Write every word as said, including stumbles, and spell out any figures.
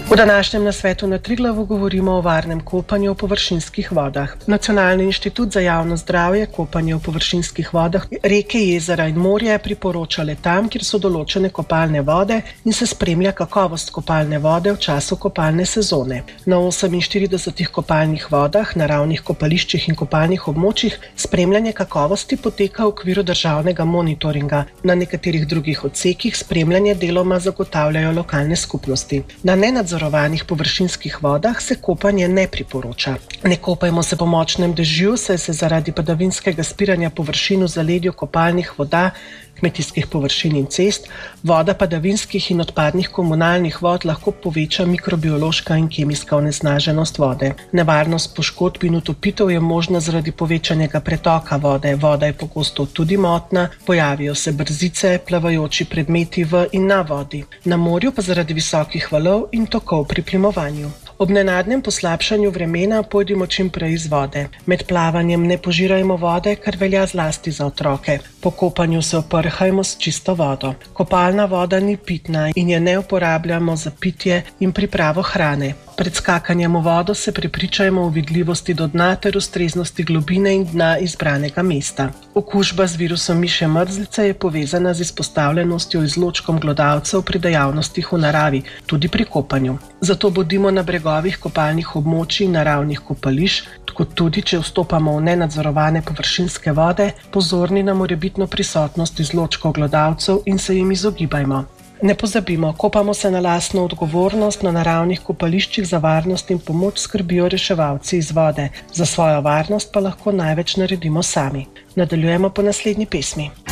V današnjem nasvetu na Triglavu govorimo o varnem kopanju v površinskih vodah. Nacionalni inštitut za javno zdravje kopanje v površinskih vodah, reke, jezera in morje priporoča le tam, kjer so določene kopalne vode in se spremlja kakovost kopalne vode v času kopalne sezone. Na oseminštiridesetih kopalnih vodah, naravnih kopališčih in kopalnih območjih spremljanje kakovosti poteka v okviru državnega monitoringa. Na nekaterih drugih odsekih spremljanje deloma zagotavljajo lokalne skupnosti. Na nenadzorovanih površinskih vodah se kopanje ne priporoča. Ne kopajmo se po močnem dežju, saj se zaradi padavinskega spiranja površin v zaledju kopalnih voda, kmetijskih površin in cest, voda padavinskih in odpadnih komunalnih vod lahko poveča mikrobiološka in kemijska onesnaženost vode. Nevarnost poškodb in utopitev je možna zaradi povečanega pretoka vode. Voda je pogosto tudi motna, pojavijo se brzice, plavajoči predmeti v in na vodi. Na morju pa zaradi visokih valov in tokov pri plimovanju. Ob nenadnem poslabšanju vremena pojdimo čim prej iz vode. Med plavanjem ne požirajmo vode, kar velja zlasti za otroke. Po kopanju se oprhajmo s čisto vodo. Kopalna voda ni pitna in je ne uporabljamo za pitje in pripravo hrane. Pred skakanjem v vodo se prepričajmo o vidljivosti do dna ter ustreznosti globine in dna izbranega mesta. Okužba z virusom mišje mrzlice je povezana z izpostavljenostjo izločkom glodavcev pri dejavnostih v naravi, tudi pri kopanju. Zato bodimo na bregovih kopalnih območij in naravnih kopališč, kot tudi, če vstopamo v nenadzorovane površinske vode, pozorni na morebitno prisotnost izločkov glodavcev in se jim izogibajmo. Ne pozabimo, kopamo se na lastno odgovornost, na naravnih kopališčih za varnost in pomoč skrbijo reševalci iz vode. Za svojo varnost pa lahko največ naredimo sami. Nadaljujemo po naslednji pesmi.